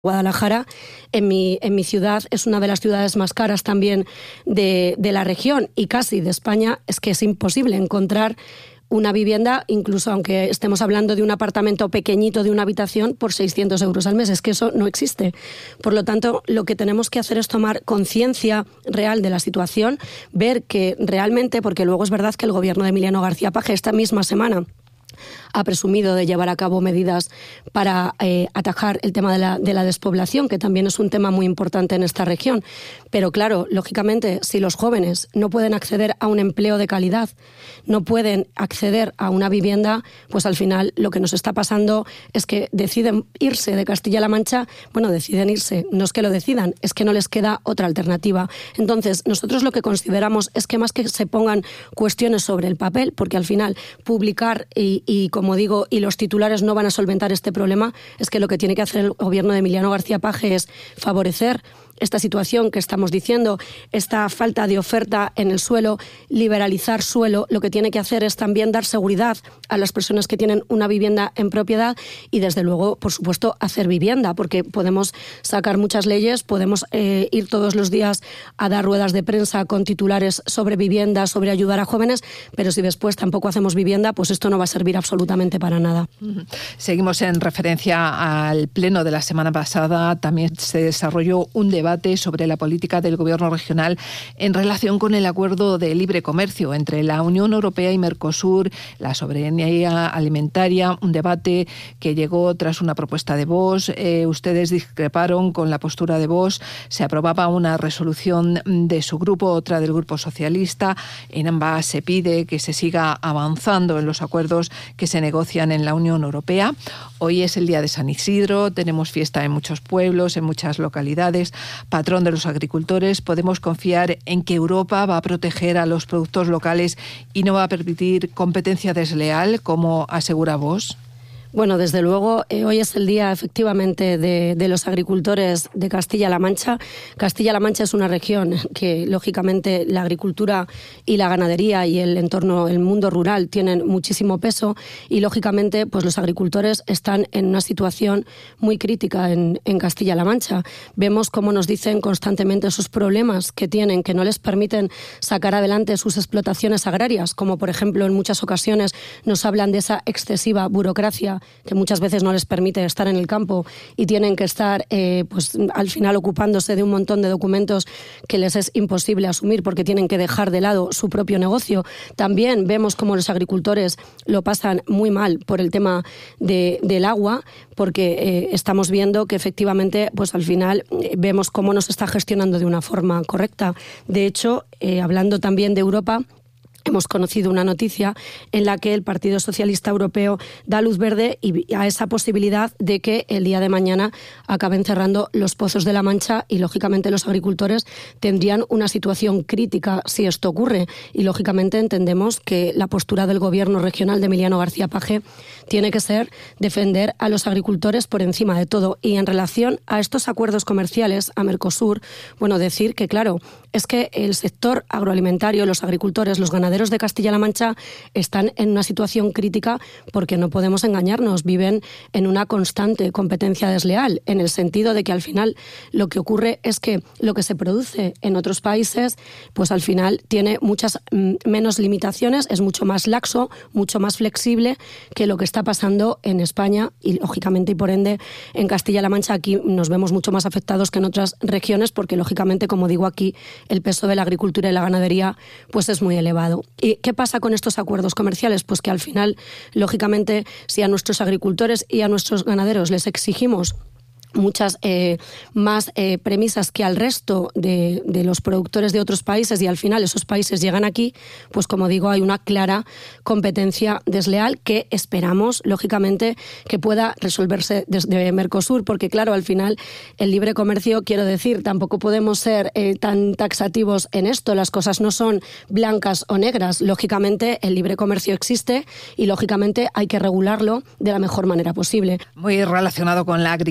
Guadalajara, en mi ciudad, es una de las ciudades más caras también de la región y casi de España. Es que es imposible encontrar una vivienda, incluso aunque estemos hablando de un apartamento pequeñito de una habitación, por 600 euros al mes. Es que eso no existe. Por lo tanto, lo que tenemos que hacer es tomar conciencia real de la situación, ver que realmente, porque luego es verdad que el gobierno de Emiliano García Paje esta misma semana ha presumido de llevar a cabo medidas para atajar el tema de la despoblación, que también es un tema muy importante en esta región. Pero claro, lógicamente, si los jóvenes no pueden acceder a un empleo de calidad, no pueden acceder a una vivienda, pues al final lo que nos está pasando es que deciden irse de Castilla-La Mancha. Bueno, deciden irse, no es que lo decidan, es que no les queda otra alternativa. Entonces, nosotros lo que consideramos es que más que se pongan cuestiones sobre el papel, porque al final publicar y como digo, y los titulares no van a solventar este problema, es que lo que tiene que hacer el gobierno de Emiliano García Paje es favorecer esta situación que estamos diciendo, esta falta de oferta en el suelo, liberalizar suelo. Lo que tiene que hacer es también dar seguridad a las personas que tienen una vivienda en propiedad y, desde luego, por supuesto, hacer vivienda, porque podemos sacar muchas leyes, podemos ir todos los días a dar ruedas de prensa con titulares sobre vivienda, sobre ayudar a jóvenes, pero si después tampoco hacemos vivienda, pues esto no va a servir absolutamente para nada. Seguimos en referencia al pleno de la semana pasada. También se desarrolló un debate sobre la política del Gobierno regional en relación con el acuerdo de libre comercio entre la Unión Europea y Mercosur, la soberanía alimentaria, un debate que llegó tras una propuesta de Vox. Ustedes discreparon con la postura de Vox. Se aprobaba una resolución de su grupo, otra del Grupo Socialista. En ambas se pide que se siga avanzando en los acuerdos que se negocian en la Unión Europea. Hoy es el día de San Isidro, tenemos fiesta en muchos pueblos, en muchas localidades. Patrón de los agricultores, ¿podemos confiar en que Europa va a proteger a los productos locales y no va a permitir competencia desleal, como asegura Vox? Bueno, desde luego, hoy es el día efectivamente de los agricultores de Castilla-La Mancha. Castilla-La Mancha es una región que, lógicamente, la agricultura y la ganadería y el entorno, el mundo rural, tienen muchísimo peso y, lógicamente, pues los agricultores están en una situación muy crítica en Castilla-La Mancha. Vemos cómo nos dicen constantemente esos problemas que tienen, que no les permiten sacar adelante sus explotaciones agrarias, como, por ejemplo, en muchas ocasiones nos hablan de esa excesiva burocracia que muchas veces no les permite estar en el campo y tienen que estar pues al final ocupándose de un montón de documentos que les es imposible asumir porque tienen que dejar de lado su propio negocio. También vemos cómo los agricultores lo pasan muy mal por el tema del agua, porque estamos viendo que efectivamente pues al final vemos cómo no se está gestionando de una forma correcta. De hecho, hablando también de Europa, hemos conocido una noticia en la que el Partido Socialista Europeo da luz verde a esa posibilidad de que el día de mañana acaben cerrando los pozos de la Mancha y, lógicamente, los agricultores tendrían una situación crítica si esto ocurre. Y, lógicamente, entendemos que la postura del Gobierno regional de Emiliano García Paje tiene que ser defender a los agricultores por encima de todo. Y en relación a estos acuerdos comerciales, a Mercosur, bueno, decir que, claro, es que el sector agroalimentario, los agricultores, los ganaderos de Castilla-La Mancha están en una situación crítica porque no podemos engañarnos, viven en una constante competencia desleal, en el sentido de que al final lo que ocurre es que lo que se produce en otros países, pues al final tiene muchas menos limitaciones, es mucho más laxo, mucho más flexible que lo que está pasando en España y, lógicamente, y por ende, en Castilla-La Mancha aquí nos vemos mucho más afectados que en otras regiones porque, lógicamente, como digo, aquí el peso de la agricultura y la ganadería pues es muy elevado. ¿Y qué pasa con estos acuerdos comerciales? Pues que al final, lógicamente, si a nuestros agricultores y a nuestros ganaderos les exigimos muchas más premisas que al resto de los productores de otros países y al final esos países llegan aquí, pues como digo, hay una clara competencia desleal que esperamos, lógicamente, que pueda resolverse desde Mercosur, porque claro, al final el libre comercio, quiero decir, tampoco podemos ser tan taxativos en esto, las cosas no son blancas o negras, lógicamente el libre comercio existe y lógicamente hay que regularlo de la mejor manera posible. Muy relacionado con la agricultura,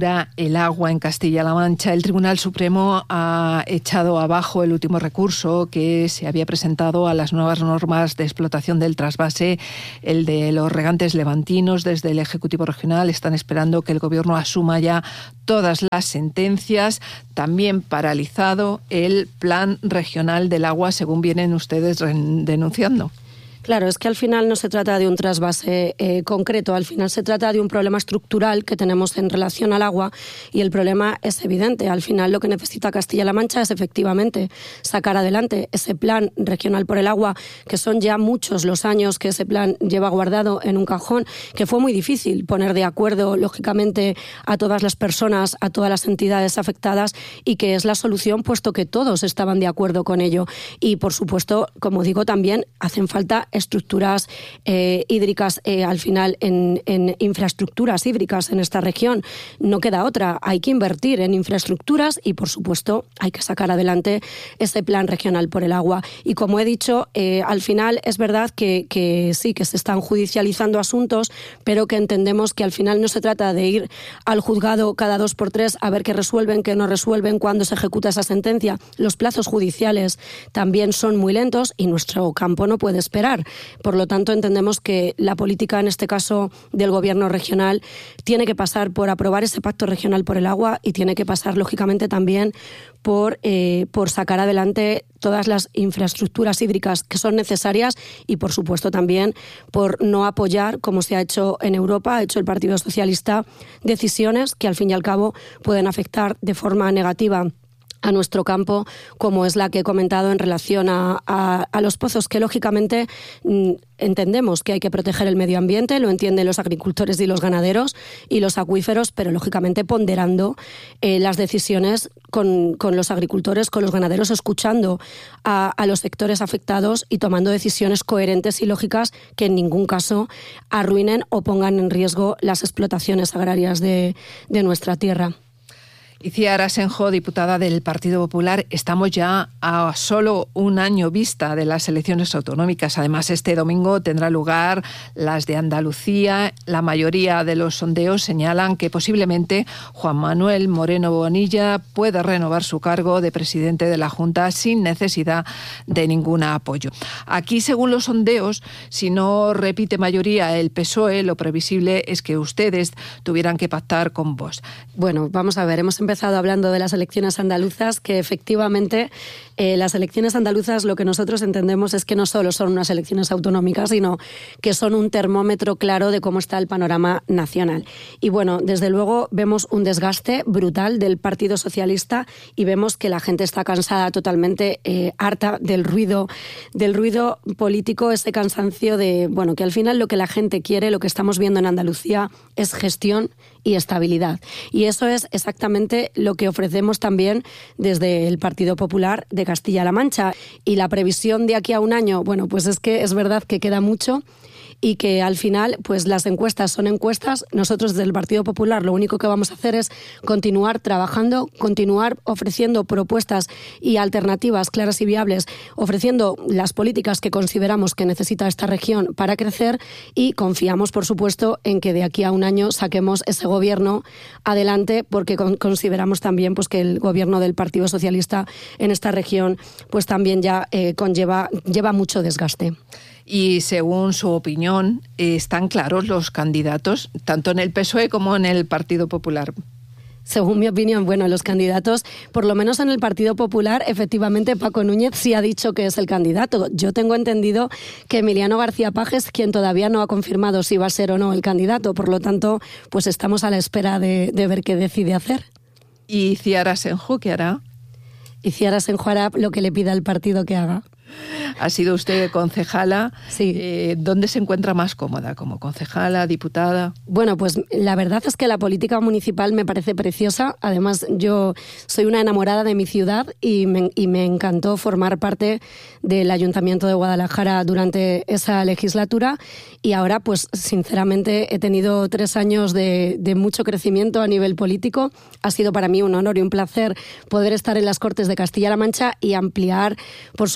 para el agua en Castilla-La Mancha. El Tribunal Supremo ha echado abajo el último recurso que se había presentado a las nuevas normas de explotación del trasvase, el de los regantes levantinos. Desde el Ejecutivo Regional están esperando que el Gobierno asuma ya todas las sentencias. También paralizado el Plan Regional del Agua, según vienen ustedes denunciando. Claro, es que al final no se trata de un trasvase concreto, al final se trata de un problema estructural que tenemos en relación al agua y el problema es evidente. Al final lo que necesita Castilla-La Mancha es efectivamente sacar adelante ese plan regional por el agua, que son ya muchos los años que ese plan lleva guardado en un cajón, que fue muy difícil poner de acuerdo, lógicamente, a todas las personas, a todas las entidades afectadas y que es la solución puesto que todos estaban de acuerdo con ello. Y, por supuesto, como digo, también hacen falta estructuras hídricas al final en infraestructuras hídricas en esta región. No queda otra, hay que invertir en infraestructuras y por supuesto hay que sacar adelante ese plan regional por el agua. Y como he dicho, al final es verdad que sí, que se están judicializando asuntos, pero que entendemos que al final no se trata de ir al juzgado cada 2 por 3 a ver qué resuelven, qué no resuelven, cuándo se ejecuta esa sentencia. Los plazos judiciales también son muy lentos y nuestro campo no puede esperar. Por lo tanto, entendemos que la política, en este caso del Gobierno regional, tiene que pasar por aprobar ese pacto regional por el agua y tiene que pasar, lógicamente, también por sacar adelante todas las infraestructuras hídricas que son necesarias y, por supuesto, también por no apoyar, como se ha hecho en Europa, ha hecho el Partido Socialista, decisiones que, al fin y al cabo, pueden afectar de forma negativa a nuestro campo, como es la que he comentado en relación a los pozos, que lógicamente entendemos que hay que proteger el medio ambiente, lo entienden los agricultores y los ganaderos y los acuíferos, pero lógicamente ponderando las decisiones con los agricultores, con los ganaderos, escuchando a los sectores afectados y tomando decisiones coherentes y lógicas que en ningún caso arruinen o pongan en riesgo las explotaciones agrarias de nuestra tierra. Itziar Asenjo, diputada del Partido Popular, estamos ya a solo un año vista de las elecciones autonómicas. Además, este domingo tendrá lugar las de Andalucía. La mayoría de los sondeos señalan que posiblemente Juan Manuel Moreno Bonilla pueda renovar su cargo de presidente de la Junta sin necesidad de ningún apoyo. Aquí, según los sondeos, si no repite mayoría el PSOE, lo previsible es que ustedes tuvieran que pactar con Vox. Bueno, vamos a ver, hemos empezado hablando de las elecciones andaluzas, que efectivamente las elecciones andaluzas lo que nosotros entendemos es que no solo son unas elecciones autonómicas, sino que son un termómetro claro de cómo está el panorama nacional. Y bueno, desde luego vemos un desgaste brutal del Partido Socialista y vemos que la gente está cansada totalmente, harta del ruido político, ese cansancio de, bueno, que al final lo que la gente quiere, lo que estamos viendo en Andalucía es gestión y estabilidad. Y eso es exactamente lo que ofrecemos también desde el Partido Popular de Castilla-La Mancha. Y la previsión de aquí a un año, bueno, pues es que es verdad que queda mucho y que al final pues las encuestas son encuestas. Nosotros desde el Partido Popular lo único que vamos a hacer es continuar trabajando, continuar ofreciendo propuestas y alternativas claras y viables, ofreciendo las políticas que consideramos que necesita esta región para crecer y confiamos, por supuesto, en que de aquí a un año saquemos ese gobierno adelante porque consideramos también pues que el gobierno del Partido Socialista en esta región pues también ya lleva mucho desgaste. Y según su opinión, ¿están claros los candidatos, tanto en el PSOE como en el Partido Popular? Según mi opinión, bueno, los candidatos, por lo menos en el Partido Popular, efectivamente Paco Núñez sí ha dicho que es el candidato. Yo tengo entendido que Emiliano García Paje es quien todavía no ha confirmado si va a ser o no el candidato. Por lo tanto, pues estamos a la espera de ver qué decide hacer. ¿Y Itziar Asenjo qué hará? Itziar Asenjo hará lo que le pida el partido que haga. Ha sido usted concejala. Sí. ¿Dónde se encuentra más cómoda? ¿Como concejala, diputada? Bueno, pues la verdad es que la política municipal me parece preciosa. Además, yo soy una enamorada de mi ciudad y me encantó formar parte del Ayuntamiento de Guadalajara durante esa legislatura. Y ahora, pues sinceramente, he tenido 3 años de mucho crecimiento a nivel político. Ha sido para mí un honor y un placer poder estar en las Cortes de Castilla-La Mancha y ampliar, por supuesto,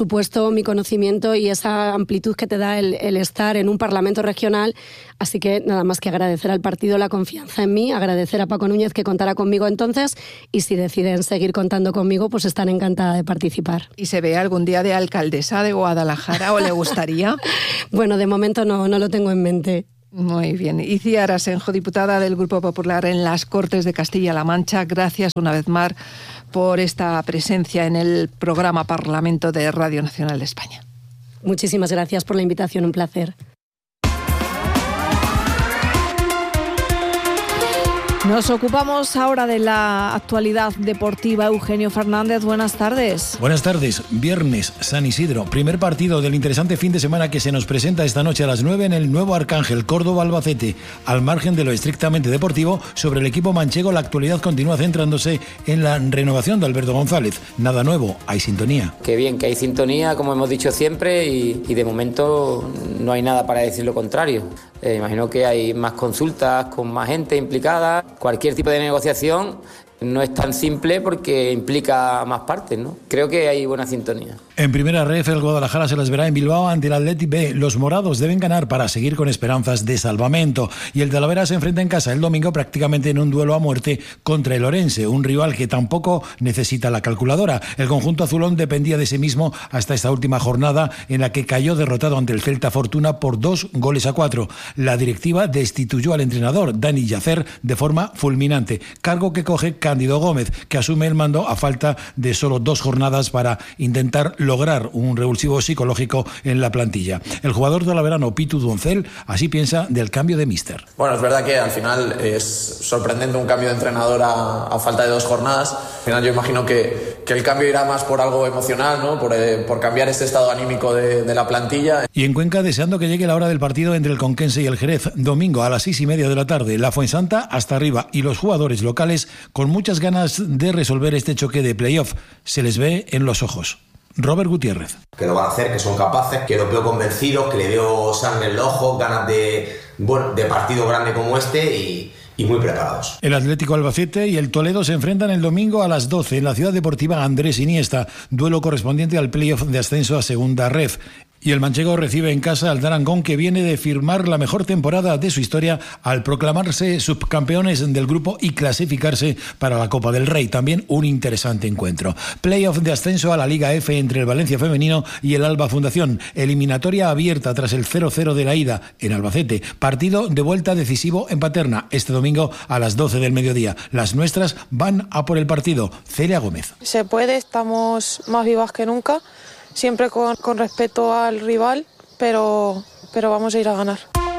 todo mi conocimiento y esa amplitud que te da el estar en un Parlamento regional. Así que nada más que agradecer al partido la confianza en mí, agradecer a Paco Núñez que contará conmigo entonces, y si deciden seguir contando conmigo, pues estaré encantada de participar. ¿Y se ve algún día de alcaldesa de Guadalajara o le gustaría? Bueno, de momento no lo tengo en mente. Muy bien. Icía Arasenjo, diputada del Grupo Popular en las Cortes de Castilla-La Mancha, gracias una vez más por esta presencia en el programa Parlamento de Radio Nacional de España. Muchísimas gracias por la invitación, un placer. Nos ocupamos ahora de la actualidad deportiva. Eugenio Fernández, buenas tardes. Buenas tardes. Viernes, San Isidro. Primer partido del interesante fin de semana que se nos presenta esta noche a las 9 en el Nuevo Arcángel, Córdoba-Albacete. Al margen de lo estrictamente deportivo, sobre el equipo manchego la actualidad continúa centrándose en la renovación de Alberto González. Nada nuevo, hay sintonía. Qué bien, que hay sintonía, como hemos dicho siempre, y de momento no hay nada para decir lo contrario. Imagino que hay más consultas con más gente implicada. Cualquier tipo de negociación no es tan simple porque implica más partes, ¿no? Creo que hay buena sintonía. En primera ref, el Guadalajara se las verá en Bilbao ante el Athletic B. Los morados deben ganar para seguir con esperanzas de salvamento. Y el Talavera se enfrenta en casa el domingo prácticamente en un duelo a muerte contra el Orense, un rival que tampoco necesita la calculadora. El conjunto azulón dependía de sí mismo hasta esta última jornada en la que cayó derrotado ante el Celta Fortuna por 2-4. La directiva destituyó al entrenador, Dani Yacer, de forma fulminante, cargo que coge Cándido Gómez, que asume el mando a falta de solo 2 jornadas para intentar lograr un revulsivo psicológico en la plantilla. El jugador talaverano Pitu Doncel así piensa del cambio de míster. Bueno, es verdad que al final es sorprendente un cambio de entrenador a falta de 2 jornadas. Al final yo imagino que el cambio irá más por algo emocional, ¿no? Por cambiar este estado anímico de la plantilla. Y en Cuenca, deseando que llegue la hora del partido entre el Conquense y el Jerez, domingo a las 6:30 de la tarde, la Fuensanta hasta arriba y los jugadores locales con muchas ganas de resolver este choque de playoff. Se les ve en los ojos. Robert Gutiérrez. Que lo van a hacer, que son capaces, que los veo convencidos, que le veo sangre en los ojos, ganas de partido grande como este y muy preparados. El Atlético Albacete y el Toledo se enfrentan el domingo a las 12 en la Ciudad Deportiva Andrés Iniesta, duelo correspondiente al playoff de ascenso a segunda ref. Y el manchego recibe en casa al Darangón, que viene de firmar la mejor temporada de su historia al proclamarse subcampeones del grupo y clasificarse para la Copa del Rey. También un interesante encuentro. Playoff de ascenso a la Liga F entre el Valencia Femenino y el Alba Fundación. Eliminatoria abierta tras el 0-0 de la ida en Albacete. Partido de vuelta decisivo en Paterna este domingo a las 12 del mediodía. Las nuestras van a por el partido. Celia Gómez. Se puede, estamos más vivas que nunca. Siempre con respeto al rival, pero vamos a ir a ganar.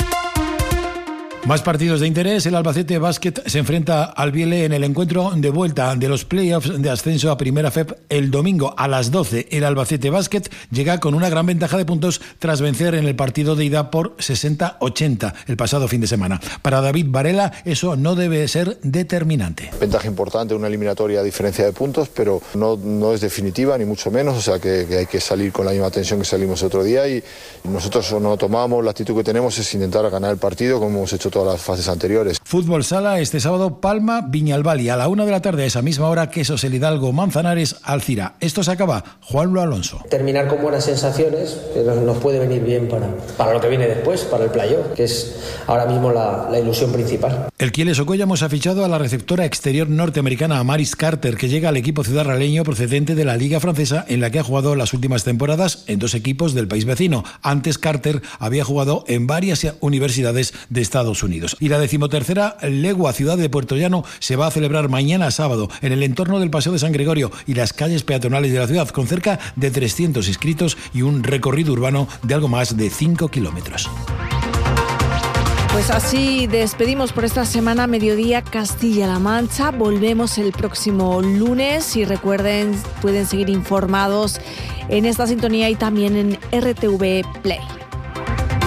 Más partidos de interés. El Albacete Basket se enfrenta al Biele en el encuentro de vuelta de los playoffs de ascenso a Primera FEP el domingo a las 12. El Albacete Basket llega con una gran ventaja de puntos tras vencer en el partido de ida por 60-80 el pasado fin de semana. Para David Varela eso no debe ser determinante. Ventaja importante, una eliminatoria a diferencia de puntos, pero no es definitiva ni mucho menos, o sea que hay que salir con la misma tensión que salimos otro día y nosotros no tomamos, la actitud que tenemos es intentar ganar el partido como hemos hecho todas las fases anteriores. Fútbol sala este sábado, Palma Viñalbali a la 1 de la tarde, a esa misma hora, Quesos el Hidalgo Manzanares Alcira. Esto se acaba. Juanlo Alonso. Terminar con buenas sensaciones nos puede venir bien para lo que viene después, para el playoff, que es ahora mismo la ilusión principal. El Quieles Ocollamos ha fichado a la receptora exterior norteamericana Amaris Carter, que llega al equipo ciudadraleño procedente de la Liga Francesa, en la que ha jugado las últimas temporadas en 2 equipos del país vecino. Antes Carter había jugado en varias universidades de Estados Unidos. Y la 13ª Legua Ciudad de Puerto Llano se va a celebrar mañana sábado en el entorno del Paseo de San Gregorio y las calles peatonales de la ciudad, con cerca de 300 inscritos y un recorrido urbano de algo más de 5 kilómetros. Pues así despedimos por esta semana Mediodía Castilla-La Mancha. Volvemos el próximo lunes y recuerden, pueden seguir informados en esta sintonía y también en RTV Play.